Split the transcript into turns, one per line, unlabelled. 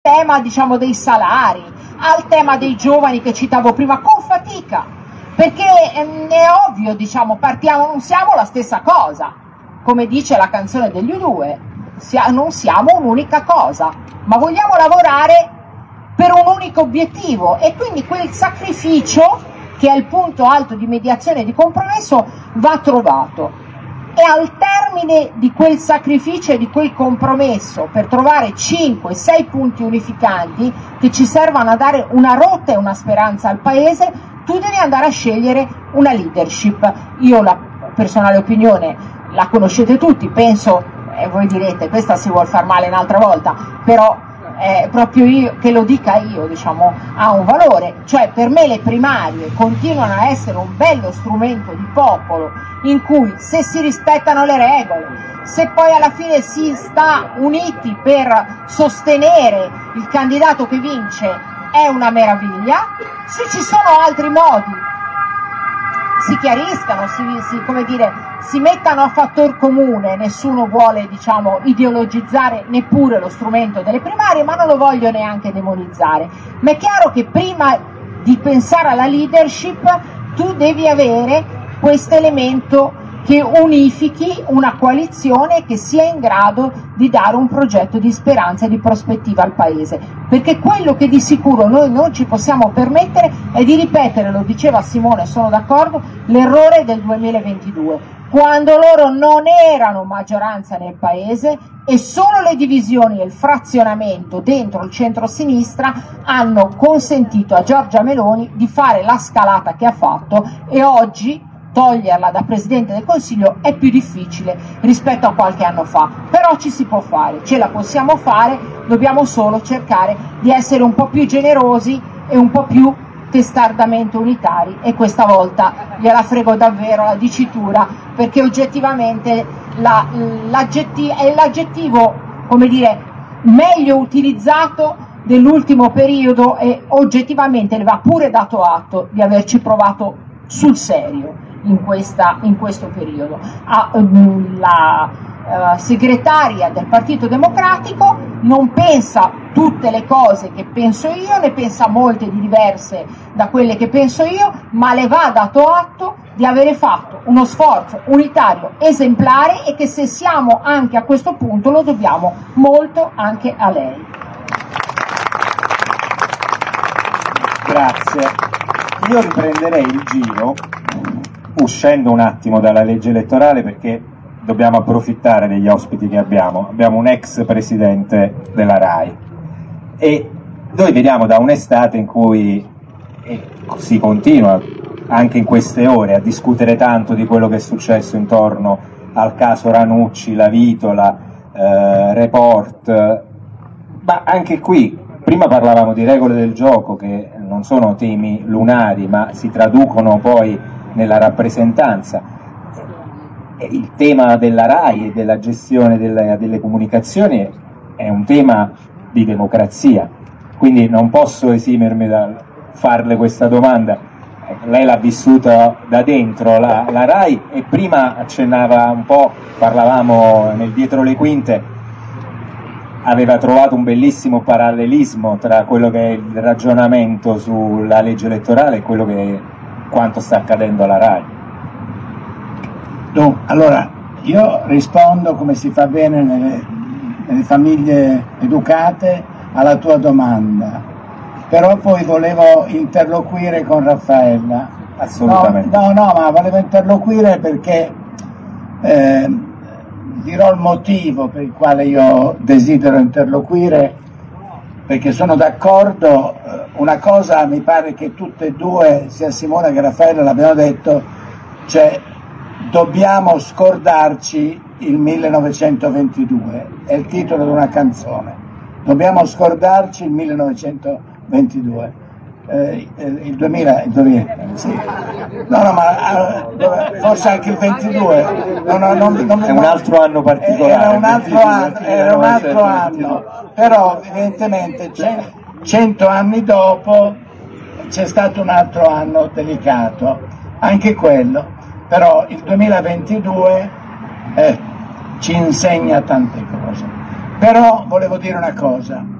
tema, diciamo, dei salari, al tema dei giovani che citavo prima, con fatica, perché è ovvio, diciamo, partiamo, non siamo la stessa cosa, come dice la canzone degli U2, non siamo un'unica cosa, ma vogliamo lavorare per un unico obiettivo, e quindi quel sacrificio, che è il punto alto di mediazione e di compromesso, va trovato. E al termine di quel sacrificio e di quel compromesso, per trovare 5-6 punti unificanti che ci servano a dare una rotta e una speranza al Paese, tu devi andare a scegliere una leadership. Io la personale opinione, la conoscete tutti, penso, voi direte questa si vuol far male un'altra volta, però proprio io, che lo dica io, diciamo, ha un valore. Cioè, per me le primarie continuano a essere un bello strumento di popolo, in cui, se si rispettano le regole, se poi alla fine si sta uniti per sostenere il candidato che vince, è una meraviglia. Se ci sono altri modi, si chiariscano, si mettano a fattor comune. Nessuno vuole, diciamo, ideologizzare neppure lo strumento delle primarie, ma non lo voglio neanche demonizzare. Ma è chiaro che prima di pensare alla leadership tu devi avere questo elemento che unifichi una coalizione che sia in grado di dare un progetto di speranza e di prospettiva al Paese, perché quello che di sicuro noi non ci possiamo permettere è di ripetere, lo diceva Simone, sono d'accordo, l'errore del 2022, quando loro non erano maggioranza nel Paese e solo le divisioni e il frazionamento dentro il centro-sinistra hanno consentito a Giorgia Meloni di fare la scalata che ha fatto, e oggi toglierla da Presidente del Consiglio è più difficile rispetto a qualche anno fa, però ci si può fare, ce la possiamo fare, dobbiamo solo cercare di essere un po' più generosi e un po' più testardamente unitari, e questa volta gliela frego davvero la dicitura, perché oggettivamente è l'aggettivo, come dire, meglio utilizzato dell'ultimo periodo, e oggettivamente le va pure dato atto di averci provato sul serio in questo periodo. La segretaria del Partito Democratico non pensa tutte le cose che penso io, ne pensa molte di diverse da quelle che penso io, ma le va dato atto di avere fatto uno sforzo unitario esemplare, e che se siamo anche a questo punto lo dobbiamo molto anche a lei.
Grazie. Io riprenderei il giro uscendo un attimo dalla legge elettorale, perché dobbiamo approfittare degli ospiti che abbiamo. Abbiamo un ex presidente della RAI e noi veniamo da un'estate in cui si continua anche in queste ore a discutere tanto di quello che è successo intorno al caso Ranucci, la Vitola, Report, ma anche qui prima parlavamo di regole del gioco che non sono temi lunari ma si traducono poi nella rappresentanza. Il tema della RAI e della gestione delle comunicazioni è un tema di democrazia, quindi non posso esimermi dal farle questa domanda. Lei l'ha vissuta da dentro la RAI, e prima accennava un po', parlavamo nel dietro le quinte, aveva trovato un bellissimo parallelismo tra quello che è il ragionamento sulla legge elettorale e quello che è quanto sta accadendo alla RAI.
Allora, io rispondo come si fa bene nelle famiglie educate alla tua domanda, però poi volevo interloquire con Raffaella.
Assolutamente.
No, ma volevo interloquire perché dirò il motivo per il quale io desidero interloquire, perché sono d'accordo. Una cosa mi pare che tutte e due, sia Simone che Raffaella, l'abbiano detto, cioè dobbiamo scordarci il 1922, è il titolo di una canzone, dobbiamo scordarci il 1922, il 2000, sì. Ma forse anche il 22,
è un altro anno particolare,
era un altro anno, però evidentemente 100 anni dopo c'è stato un altro anno delicato, anche quello, però il 2022 ci insegna tante cose. Però volevo dire una cosa,